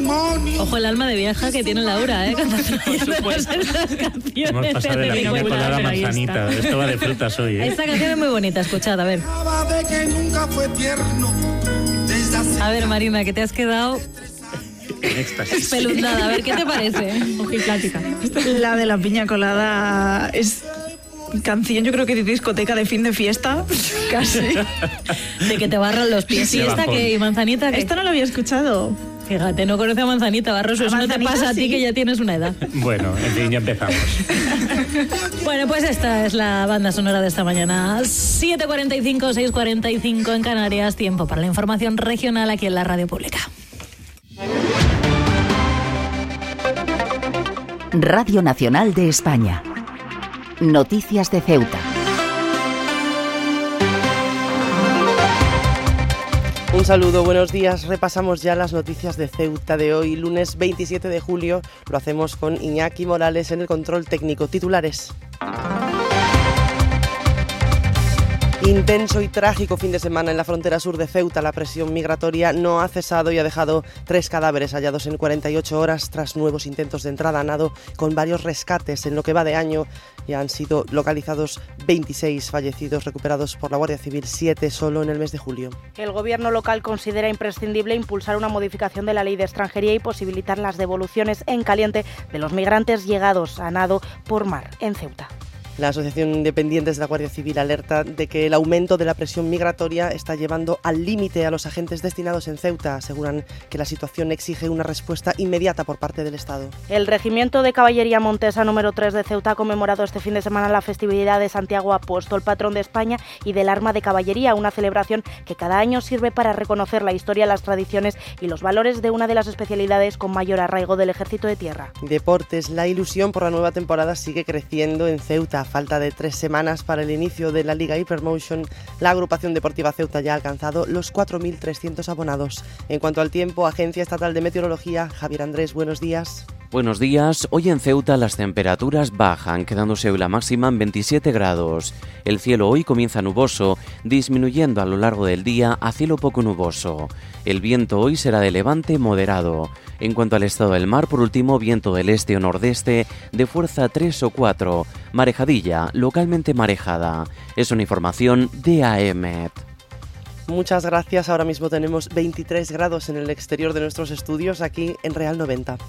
Ojo el alma de vieja que tiene Laura, cantando esas canciones. Hemos pasado de la piña colada a manzanita. Esto va de frutas hoy, Esta canción es muy bonita, escuchad, a ver. A ver, Marina, que te has quedado espelundada. A ver, ¿qué te parece? Ojiplática. La de la piña colada es canción, yo creo que de discoteca de fin de fiesta, casi. De que te barran los pies. ¿Y esta qué? ¿Y manzanita qué? Esto no lo había escuchado. Fíjate, no conoce a Manzanita Barroso. Eso no te pasa a ti, que ya tienes una edad. Bueno, en fin, ya empezamos. Bueno, pues esta es la banda sonora de esta mañana. 7:45, 6:45 en Canarias. Tiempo para la información regional aquí en la Radio Pública. Radio Nacional de España. Noticias de Ceuta. Un saludo, buenos días. Repasamos ya las noticias de Ceuta de hoy, lunes 27 de julio. Lo hacemos con Iñaki Morales en el control técnico. Titulares. Intenso y trágico fin de semana en la frontera sur de Ceuta. La presión migratoria no ha cesado y ha dejado 3 cadáveres hallados en 48 horas tras nuevos intentos de entrada a nado con varios rescates. En lo que va de año ya han sido localizados 26 fallecidos recuperados por la Guardia Civil, 7 solo en el mes de julio. El gobierno local considera imprescindible impulsar una modificación de la ley de extranjería y posibilitar las devoluciones en caliente de los migrantes llegados a nado por mar en Ceuta. La Asociación de Dependientes de la Guardia Civil alerta de que el aumento de la presión migratoria está llevando al límite a los agentes destinados en Ceuta. Aseguran que la situación exige una respuesta inmediata por parte del Estado. El Regimiento de Caballería Montesa número 3 de Ceuta ha conmemorado este fin de semana la festividad de Santiago Apóstol, patrón de España y del arma de caballería, una celebración que cada año sirve para reconocer la historia, las tradiciones y los valores de una de las especialidades con mayor arraigo del Ejército de Tierra. Deportes. La ilusión por la nueva temporada sigue creciendo en Ceuta. Falta de 3 semanas para el inicio de la Liga Hypermotion, la agrupación deportiva Ceuta ya ha alcanzado los 4.300 abonados. En cuanto al tiempo, Agencia Estatal de Meteorología, Javier Andrés, buenos días. Buenos días. Hoy en Ceuta las temperaturas bajan, quedándose hoy la máxima en 27 grados. El cielo hoy comienza nuboso, disminuyendo a lo largo del día a cielo poco nuboso. El viento hoy será de levante moderado. En cuanto al estado del mar, por último, viento del este o nordeste de fuerza 3 o 4, marejadilla, localmente marejada. Es una información de AEMET. Muchas gracias. Ahora mismo tenemos 23 grados en el exterior de nuestros estudios, aquí en Real 90.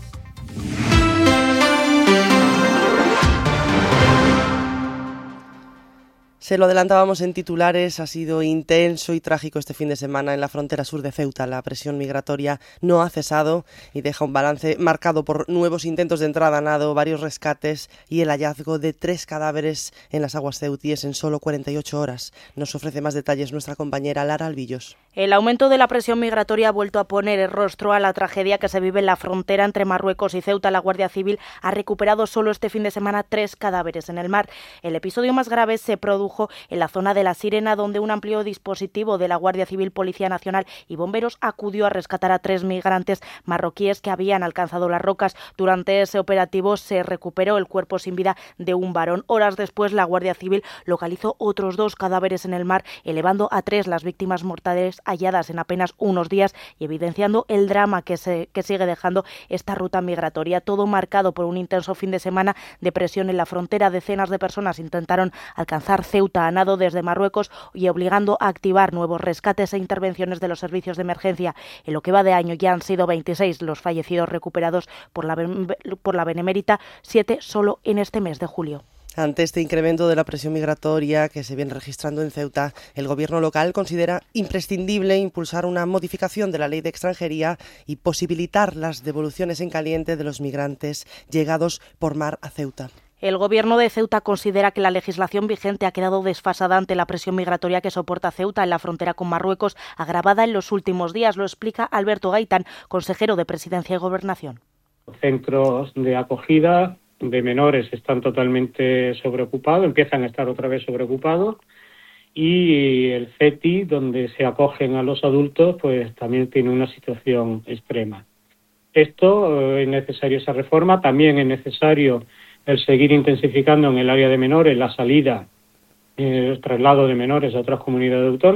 Se lo adelantábamos en titulares, ha sido intenso y trágico este fin de semana en la frontera sur de Ceuta. La presión migratoria no ha cesado y deja un balance marcado por nuevos intentos de entrada a nado, varios rescates y el hallazgo de 3 cadáveres en las aguas ceutíes en solo 48 horas. Nos ofrece más detalles nuestra compañera Lara Albillos. El aumento de la presión migratoria ha vuelto a poner el rostro a la tragedia que se vive en la frontera entre Marruecos y Ceuta. La Guardia Civil ha recuperado solo este fin de semana 3 cadáveres en el mar. El episodio más grave se produjo en la zona de La Sirena, donde un amplio dispositivo de la Guardia Civil, Policía Nacional y bomberos acudió a rescatar a 3 migrantes marroquíes que habían alcanzado las rocas. Durante ese operativo se recuperó el cuerpo sin vida de un varón. Horas después, la Guardia Civil localizó otros 2 cadáveres en el mar, elevando a 3 las víctimas mortales halladas en apenas unos días y evidenciando el drama que sigue dejando esta ruta migratoria. Todo marcado por un intenso fin de semana de presión en la frontera. Decenas de personas intentaron alcanzar Ceuta a nado desde Marruecos y obligando a activar nuevos rescates e intervenciones de los servicios de emergencia. En lo que va de año ya han sido 26 los fallecidos recuperados por la Benemérita, 7 solo en este mes de julio. Ante este incremento de la presión migratoria que se viene registrando en Ceuta, el gobierno local considera imprescindible impulsar una modificación de la ley de extranjería y posibilitar las devoluciones en caliente de los migrantes llegados por mar a Ceuta. El Gobierno de Ceuta considera que la legislación vigente ha quedado desfasada ante la presión migratoria que soporta Ceuta en la frontera con Marruecos, agravada en los últimos días. Lo explica Alberto Gaitán, consejero de Presidencia y Gobernación. Centros de acogida de menores están totalmente sobreocupados, empiezan a estar otra vez sobreocupados, y el CETI, donde se acogen a los adultos, pues también tiene una situación extrema. Esto es necesario esa reforma, también es necesario el seguir intensificando en el área de menores la salida, el traslado de menores a otras comunidades autónomas.